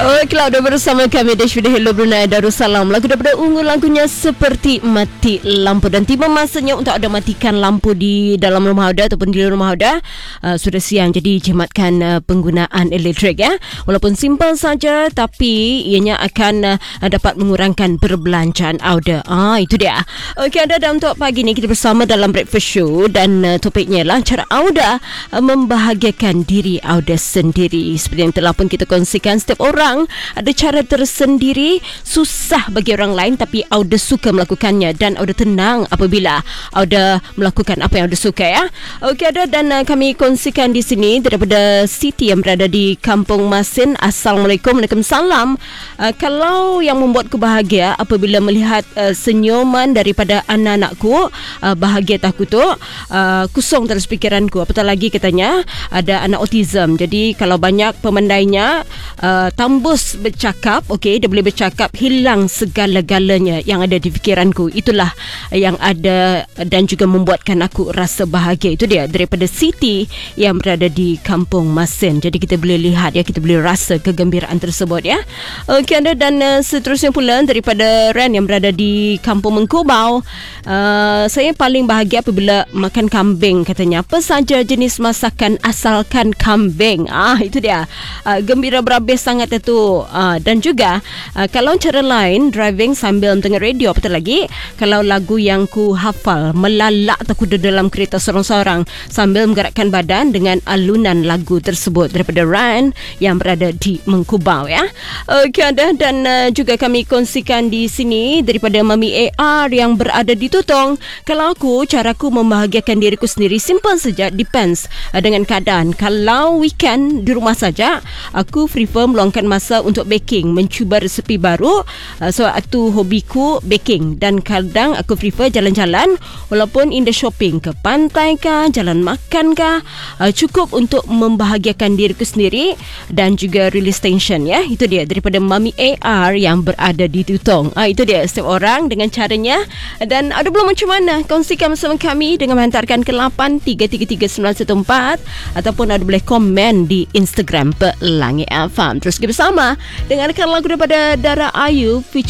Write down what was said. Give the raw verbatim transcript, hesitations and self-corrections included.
Oh, kalau udah bersama kami di Syudah Hello Brunei Darussalam. Lagu daripada Ungu, lagunya Seperti Mati Lampu. Dan tiba masanya untuk ada matikan lampu di dalam rumah anda ataupun di luar rumah anda. uh, Sudah siang, jadi jimatkan uh, penggunaan elektrik ya. Walaupun simple saja, tapi ianya akan uh, dapat mengurangkan perbelanjaan anda. Ah, itu dia. Okey, anda dan untuk pagi ni kita bersama dalam Breakfast Show. Dan uh, topiknya lah cara anda uh, membahagiakan diri anda sendiri. Seperti yang telah pun kita kongsikan, setiap orang ada cara tersendiri. Susah bagi orang lain, tapi Auda suka melakukannya. Dan Auda tenang apabila Auda melakukan apa yang Auda suka ya. Okey, ada dan uh, kami kongsikan di sini daripada Siti yang berada di Kampung Masin. Assalamualaikum. Waalaikumsalam. uh, Kalau yang membuatku bahagia apabila melihat uh, senyuman daripada anak-anakku, uh, bahagia aku tu, uh, kosong terus pikiranku. Apatah lagi katanya ada anak autism. Jadi kalau banyak pemandainya, uh, tambus bercakap, okey, dia boleh bercakap, hilang segala-galanya yang ada di fikiranku. Itulah yang ada dan juga membuatkan aku rasa bahagia. Itu dia daripada Siti yang berada di Kampung Masin. Jadi kita boleh lihat ya, kita boleh rasa kegembiraan tersebut ya. Okey, anda dan uh, seterusnya pula daripada Ren yang berada di Kampung Mengkubau. Uh, saya paling bahagia apabila makan kambing katanya. Apa saja jenis masakan asalkan kambing. Ah, itu dia. Uh, gembira berhabis sangat itu. Uh, dan juga uh, kalau cara lain, driving sambil mendengar radio. Apa lagi kalau lagu yang ku hafal, melalak aku di dalam kereta seorang-seorang sambil menggerakkan badan dengan alunan lagu tersebut daripada Ryan yang berada di Mengkubau ya. Okey, ada dan uh, juga kami kongsikan di sini daripada Mami A R yang berada di Tutong. Kalau aku, caraku membahagiakan diriku sendiri simple saja, depends uh, dengan keadaan. Kalau weekend di rumah saja, aku prefer meluangkan masa untuk baking, mencuba resepi baru. uh, So itu hobiku, baking. Dan kadang aku prefer jalan-jalan, walaupun in the shopping, ke pantai kah, jalan makan kah, uh, cukup untuk membahagiakan diriku sendiri. Dan juga release tension ya. Itu dia daripada Mami A R yang berada di Tutong. uh, Itu dia setiap orang dengan caranya. Dan ada belum macam mana, kongsikan bersama kami dengan menghantarkan ke lapan tiga tiga tiga sembilan satu empat ataupun ada boleh komen di Instagram Pelangi F M. Terus kita bersama dengarkan lagu daripada Dara Ayu feature